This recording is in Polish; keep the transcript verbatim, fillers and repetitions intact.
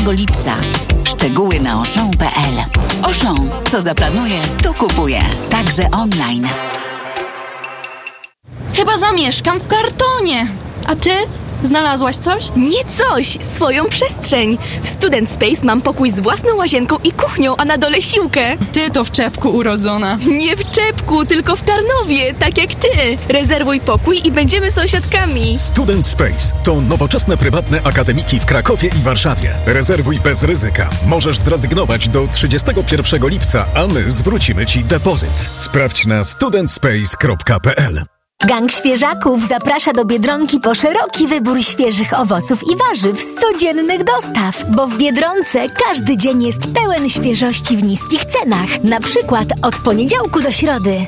pierwszego lipca. Szczegóły na auchan kropka p l. Auchan. Co zaplanuje, to kupuje. Także online. Chyba zamieszkam w kartonie. A ty? Znalazłaś coś? Nie coś, swoją przestrzeń. W Student Space mam pokój z własną łazienką i kuchnią, a na dole siłkę. Ty to w czepku urodzona. Nie w czepku, tylko w Tarnowie, tak jak ty. Rezerwuj pokój i będziemy sąsiadkami. Student Space to nowoczesne prywatne akademiki w Krakowie i Warszawie. Rezerwuj bez ryzyka. Możesz zrezygnować do trzydziestego pierwszego lipca, a my zwrócimy ci depozyt. Sprawdź na student space kropka p l. Gang Świeżaków zaprasza do Biedronki po szeroki wybór świeżych owoców i warzyw z codziennych dostaw, bo w Biedronce każdy dzień jest pełen świeżości w niskich cenach. Na przykład od poniedziałku do środy.